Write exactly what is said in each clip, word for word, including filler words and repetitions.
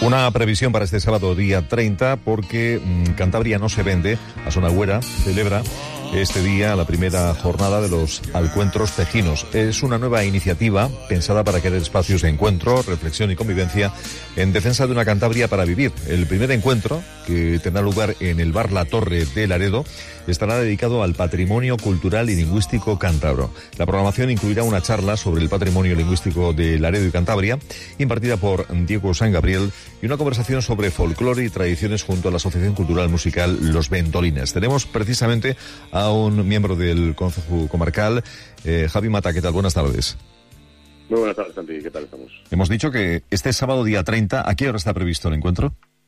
Una previsión para este sábado día treinta, porque mmm, Cantabria no se vende. Asonagüera celebra este día la primera jornada de los Alcuentros Pejinos. Es una nueva iniciativa pensada para crear espacios de encuentro, reflexión y convivencia en defensa de una Cantabria para vivir. El primer encuentro, que tendrá lugar en el bar La Torre de Laredo, estará dedicado al patrimonio cultural y lingüístico cántabro. La programación incluirá una charla sobre el patrimonio lingüístico de Laredo y Cantabria, impartida por Diego San Gabriel, y una conversación sobre folclore y tradiciones junto a la Asociación Cultural Musical Los Ventolines. Tenemos precisamente a un miembro del Concejo Comarcal, eh, Javi Mata. ¿Qué tal? Buenas tardes. Muy buenas tardes, Santi. ¿Qué tal estamos? Hemos dicho que este sábado día treinta, ¿a qué hora está previsto el encuentro?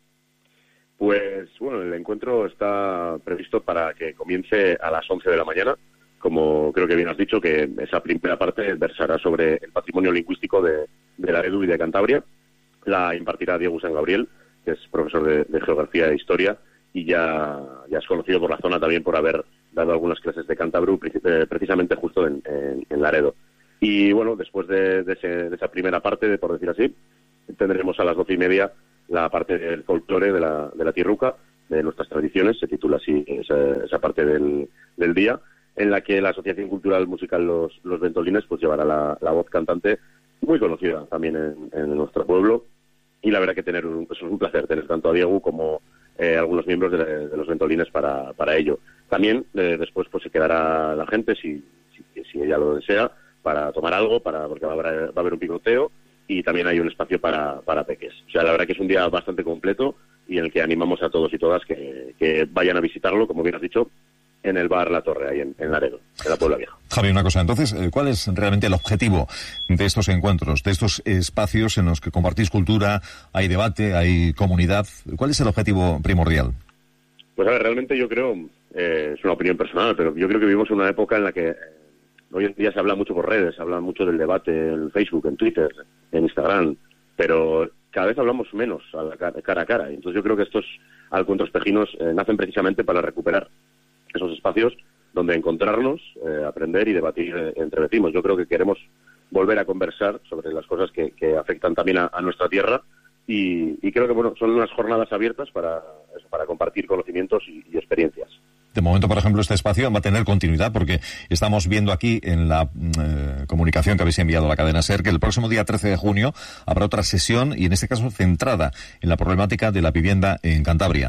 Pues, bueno, el encuentro está previsto para que comience a las once de la mañana. Como creo que bien has dicho, que esa primera parte versará sobre el patrimonio lingüístico de, de Laredo y de Cantabria. La impartirá Diego San Gabriel, que es profesor de, de Geografía e Historia, y ya, ya es conocido por la zona también por haber dado algunas clases de cántabro precisamente justo en, en, en Laredo. Y bueno, después de, de, ese, de esa primera parte, por decir así, tendremos a las doce y media la parte del folclore de la, de la tierruca, de nuestras tradiciones, se titula así esa, esa parte del, del día, en la que la Asociación Cultural Musical Los, Los Ventolines pues llevará la, la voz cantante, muy conocida también en, en nuestro pueblo, y la verdad que tener un, pues es un placer tener tanto a Diego como eh, algunos miembros de, de Los Ventolines para, para ello. También eh, después pues se quedará la gente, si, si, si ella lo desea, para tomar algo, para porque va a haber, va a haber un picoteo, y también hay un espacio para, para peques. O sea, la verdad que es un día bastante completo y en el que animamos a todos y todas que, que vayan a visitarlo, como bien has dicho, en el bar La Torre, ahí en, en Laredo, en la Puebla Vieja. Javi, una cosa, entonces, ¿cuál es realmente el objetivo de estos encuentros, de estos espacios en los que compartís cultura, hay debate, hay comunidad? ¿Cuál es el objetivo primordial? Pues a ver, realmente yo creo, eh, es una opinión personal, pero yo creo que vivimos en una época en la que hoy en día se habla mucho por redes, se habla mucho del debate en Facebook, en Twitter, en Instagram, pero cada vez hablamos menos a la cara, cara a cara. Entonces yo creo que estos Alcuentros Pejinos eh, nacen precisamente para recuperar esos espacios donde encontrarnos, eh, aprender y debatir eh, entre vecinos. Yo creo que queremos volver a conversar sobre las cosas que, que afectan también a, a nuestra tierra, y, y creo que bueno, son unas jornadas abiertas para eso, para compartir conocimientos y, y experiencias. De momento, por ejemplo, este espacio va a tener continuidad, porque estamos viendo aquí en la eh, comunicación que habéis enviado a la cadena SER que el próximo día trece de junio habrá otra sesión, y en este caso centrada en la problemática de la vivienda en Cantabria.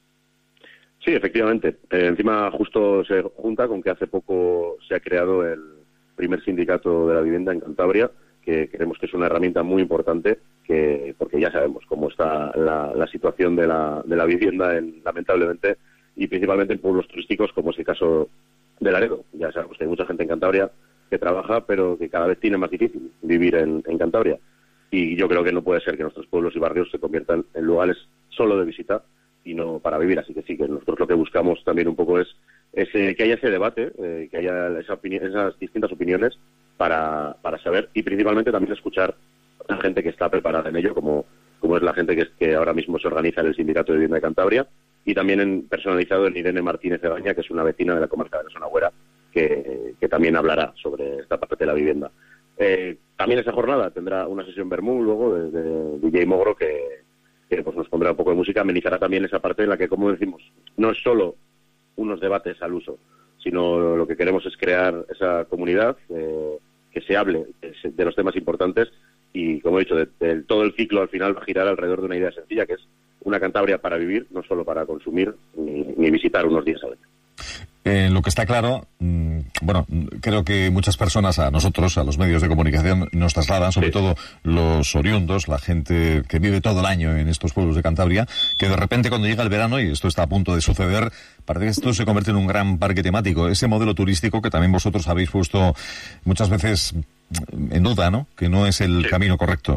Sí, efectivamente. Eh, encima justo se junta con que hace poco se ha creado el primer sindicato de la vivienda en Cantabria, que creemos que es una herramienta muy importante, que porque ya sabemos cómo está la, la situación de la, de la vivienda, en, lamentablemente, y principalmente en pueblos turísticos, como es el caso de Laredo. Ya sabemos que hay mucha gente en Cantabria que trabaja, pero que cada vez tiene más difícil vivir en, en Cantabria. Y yo creo que no puede ser que nuestros pueblos y barrios se conviertan en lugares solo de visita y no para vivir. Así que sí, que nosotros lo que buscamos también un poco es, es eh, que haya ese debate, eh, que haya esa opini- esas distintas opiniones para, para saber, y principalmente también escuchar a gente que está preparada en ello, como, como es la gente que, que ahora mismo se organiza en el Sindicato de Vivienda de Cantabria, y también en, personalizado en Irene Martínez Ebaña, que es una vecina de la comarca de Asonagüera, que, que también hablará sobre esta parte de la vivienda. Eh, también esa jornada tendrá una sesión Bermú luego de, de D J Mogro, que, que pues nos pondrá un poco de música, amenizará también esa parte en la que, como decimos, no es solo unos debates al uso, sino lo que queremos es crear esa comunidad, eh, que se hable de los temas importantes, y, como he dicho, de, de todo el ciclo al final va a girar alrededor de una idea sencilla, que es una Cantabria para vivir, no solo para consumir ni, ni visitar unos días al año. Eh, lo que está claro, mmm, bueno, creo que muchas personas, a nosotros, a los medios de comunicación, nos trasladan, sobre sí. todo los oriundos, la gente que vive todo el año en estos pueblos de Cantabria, que de repente cuando llega el verano, y esto está a punto de suceder, parece que esto se convierte en un gran parque temático. Ese modelo turístico que también vosotros habéis puesto muchas veces en duda, ¿no? Que no es el sí. camino correcto.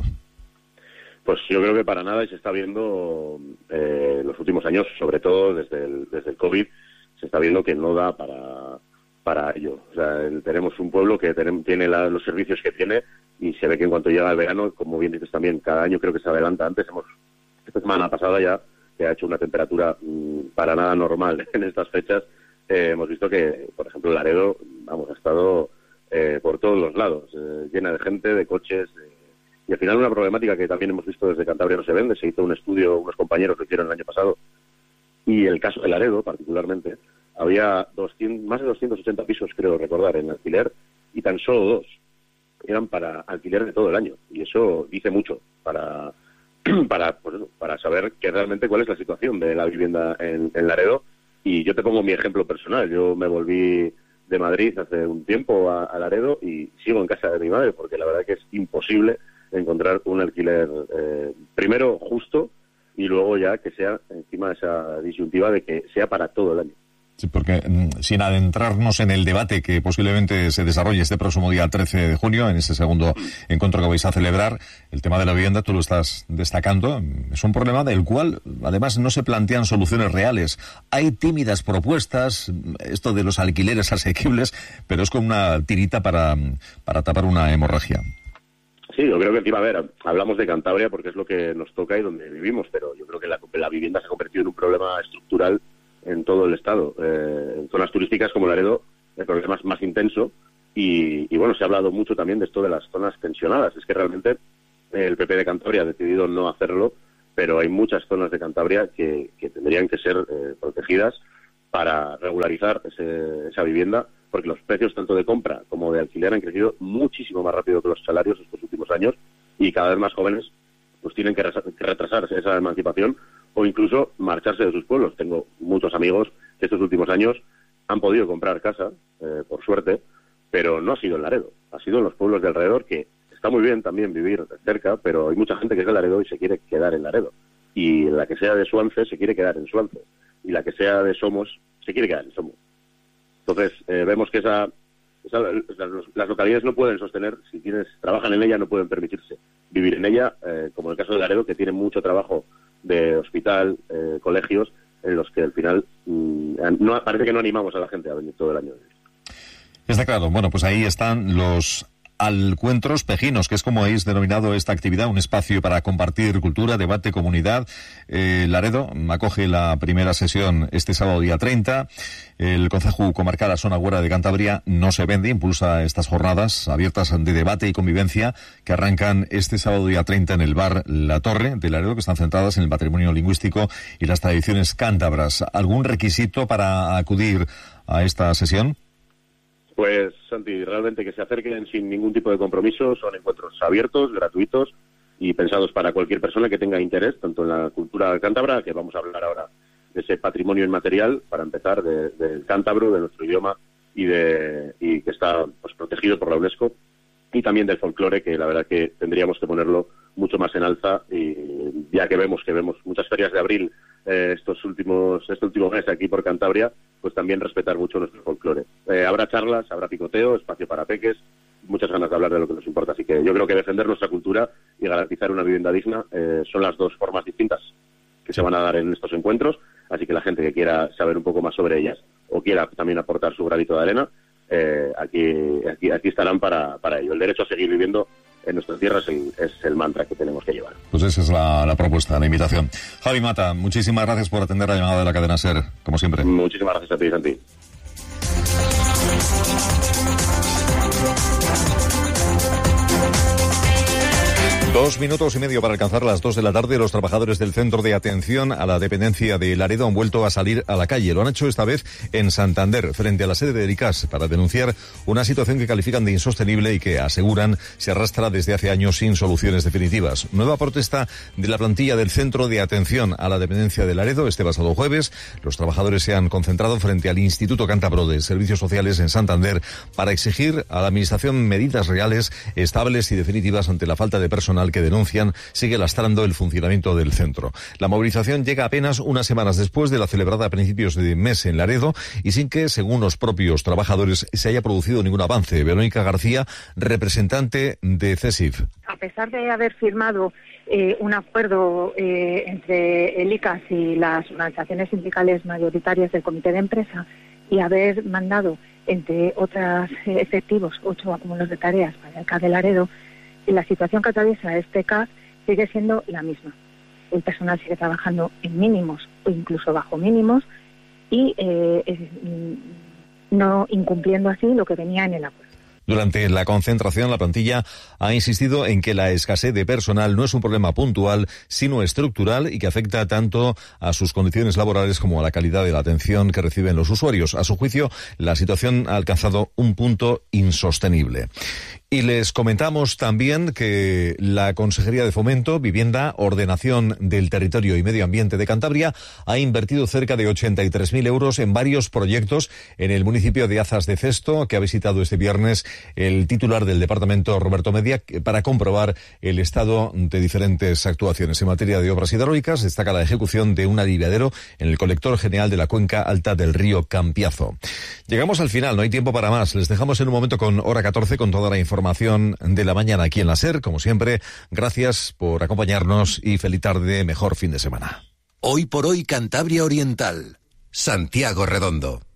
Pues yo creo que para nada, y se está viendo eh, en los últimos años, sobre todo desde el, desde el COVID, se está viendo que no da para para ello. O sea, el, tenemos un pueblo que ten, tiene la, los servicios que tiene, y se ve que en cuanto llega el verano, como bien dices también, cada año creo que se adelanta. Antes hemos, esta semana pasada ya, que ha hecho una temperatura mmm, para nada normal en estas fechas, eh, hemos visto que, por ejemplo, Laredo, vamos, ha estado eh, por todos los lados, eh, llena de gente, de coches, de, Y al final una problemática que también hemos visto desde Cantabria no se vende, se hizo un estudio, unos compañeros lo hicieron el año pasado, y el caso de Laredo particularmente, había doscientos, más de doscientos ochenta pisos, creo recordar, en alquiler, y tan solo dos eran para alquiler de todo el año. Y eso dice mucho para para pues eso, para saber que realmente cuál es la situación de la vivienda en, en Laredo. Y yo te pongo mi ejemplo personal. Yo me volví de Madrid hace un tiempo a, a Laredo y sigo en casa de mi madre, porque la verdad que es imposible encontrar un alquiler eh, primero justo y luego ya que sea encima de esa disyuntiva de que sea para todo el año. Sí, porque mm, sin adentrarnos en el debate que posiblemente se desarrolle este próximo día trece de junio, en ese segundo encuentro que vais a celebrar, el tema de la vivienda, tú lo estás destacando, es un problema del cual además no se plantean soluciones reales. Hay tímidas propuestas, esto de los alquileres asequibles, pero es como una tirita para, para tapar una hemorragia. Sí, yo creo que encima, a ver, hablamos de Cantabria porque es lo que nos toca y donde vivimos, pero yo creo que la, la vivienda se ha convertido en un problema estructural en todo el estado. Eh, en zonas turísticas como Laredo el problema es más intenso y, y bueno, se ha hablado mucho también de esto de las zonas tensionadas. Es que realmente el P P de Cantabria ha decidido no hacerlo, pero hay muchas zonas de Cantabria que, que tendrían que ser eh, protegidas para regularizar ese, esa vivienda, porque los precios tanto de compra como de alquiler han crecido muchísimo más rápido que los salarios estos últimos años y cada vez más jóvenes pues tienen que retrasar esa emancipación o incluso marcharse de sus pueblos. Tengo muchos amigos que estos últimos años han podido comprar casa, eh, por suerte, pero no ha sido en Laredo, ha sido en los pueblos de alrededor, que está muy bien también vivir cerca, pero hay mucha gente que es de Laredo y se quiere quedar en Laredo. Y la que sea de Suances se quiere quedar en Suances. Y la que sea de Somos se quiere quedar en Somos. Entonces, eh, vemos que esa, esa las, las localidades no pueden sostener, si tienes trabajan en ella, no pueden permitirse vivir en ella, eh, como en el caso de Laredo, que tiene mucho trabajo de hospital, eh, colegios, en los que al final mmm, no, parece que no animamos a la gente a venir todo el año. Está claro. Bueno, pues ahí están los Alcuentros Pejinos, que es como habéis denominado esta actividad, un espacio para compartir cultura, debate, comunidad. Eh, Laredo acoge la primera sesión este sábado día treinta. El Concejo Comarcal a Zona Güera de Cantabria no se vende, impulsa estas jornadas abiertas de debate y convivencia que arrancan este sábado día treinta en el bar La Torre de Laredo, que están centradas en el patrimonio lingüístico y las tradiciones cántabras. ¿Algún requisito para acudir a esta sesión? Pues, Santi, realmente que se acerquen sin ningún tipo de compromiso. Son encuentros abiertos, gratuitos y pensados para cualquier persona que tenga interés, tanto en la cultura cántabra, que vamos a hablar ahora de ese patrimonio inmaterial, para empezar, del de cántabro, de nuestro idioma, y de y que está pues protegido por la UNESCO, y también del folclore, que la verdad que tendríamos que ponerlo mucho más en alza, y ya que vemos que vemos muchas ferias de abril eh, estos últimos este último mes aquí por Cantabria, pues también respetar mucho nuestro folclore. Eh, habrá charlas, habrá picoteo, espacio para peques, muchas ganas de hablar de lo que nos importa. Así que yo creo que defender nuestra cultura y garantizar una vivienda digna eh, son las dos formas distintas que se van a dar en estos encuentros. Así que la gente que quiera saber un poco más sobre ellas o quiera también aportar su granito de arena, eh, aquí, aquí aquí estarán para, para ello. El derecho a seguir viviendo en nuestras tierras es el, es el mantra que tenemos que llevar. Pues esa es la, la propuesta, la invitación. Javi Mata, muchísimas gracias por atender la llamada de la cadena SER, como siempre. Muchísimas gracias a ti, Santi. Dos minutos y medio para alcanzar las dos de la tarde. Los trabajadores del Centro de Atención a la Dependencia de Laredo han vuelto a salir a la calle. Lo han hecho esta vez en Santander, frente a la sede de ICAS, para denunciar una situación que califican de insostenible y que aseguran se arrastra desde hace años sin soluciones definitivas. Nueva protesta de la plantilla del Centro de Atención a la Dependencia de Laredo. Este pasado jueves, los trabajadores se han concentrado frente al Instituto Cántabro de Servicios Sociales en Santander para exigir a la Administración medidas reales, estables y definitivas ante la falta de personal que denuncian sigue lastrando el funcionamiento del centro. La movilización llega apenas unas semanas después de la celebrada a principios de mes en Laredo y sin que, según los propios trabajadores, se haya producido ningún avance. Verónica García, representante de CESIF. A pesar de haber firmado eh, un acuerdo eh, entre el ICAS y las organizaciones sindicales mayoritarias del comité de empresa y haber mandado, entre otros eh, efectivos, ocho acúmulos de tareas para el C A de Laredo, la situación que atraviesa este C A sigue siendo la misma. El personal sigue trabajando en mínimos o incluso bajo mínimos y eh, eh, no incumpliendo así lo que venía en el acuerdo. Durante la concentración, la plantilla ha insistido en que la escasez de personal no es un problema puntual, sino estructural y que afecta tanto a sus condiciones laborales como a la calidad de la atención que reciben los usuarios. A su juicio, la situación ha alcanzado un punto insostenible. Y les comentamos también que la Consejería de Fomento, Vivienda, Ordenación del Territorio y Medio Ambiente de Cantabria ha invertido cerca de ochenta y tres mil euros en varios proyectos en el municipio de Azas de Cesto, que ha visitado este viernes el titular del departamento, Roberto Media, para comprobar el estado de diferentes actuaciones. En materia de obras hidráulicas, destaca la ejecución de un aliviadero en el colector general de la cuenca alta del río Campiazo. Llegamos al final, no hay tiempo para más. Les dejamos en un momento con Hora catorce con toda la información de la mañana aquí en la SER. Como siempre, gracias por acompañarnos y feliz tarde, mejor fin de semana. Hoy por hoy Cantabria Oriental, Santiago Redondo.